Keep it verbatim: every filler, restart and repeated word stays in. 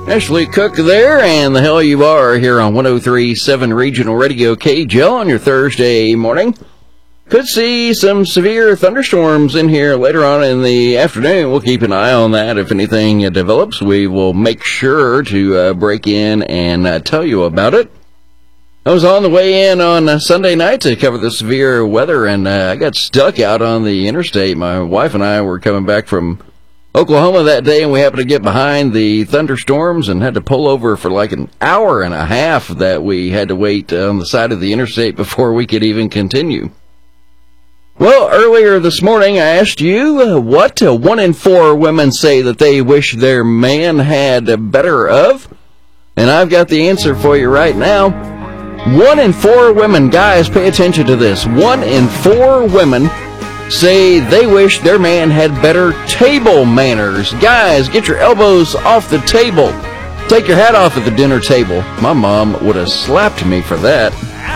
Ashley Cook there, and the hell you are here on one oh three point seven Regional Radio K J L on your Thursday morning. Could see some severe thunderstorms in here later on in the afternoon. We'll keep an eye on that. If anything uh, develops, we will make sure to uh, break in and uh, tell you about it. I was on the way in on uh, Sunday night to cover the severe weather, and uh, I got stuck out on the interstate. My wife and I were coming back from Oklahoma that day, and we happened to get behind the thunderstorms and had to pull over for like an hour and a half that we had to wait on the side of the interstate before we could even continue. Well, earlier this morning I asked you uh, what uh, one in four women say that they wish their man had uh, better of, and I've got the answer for you right now. One in four women, guys, pay attention to this. One in four women say they wish their man had better table manners. Guys, get your elbows off the table. Take your hat off at the dinner table. My mom would have slapped me for that.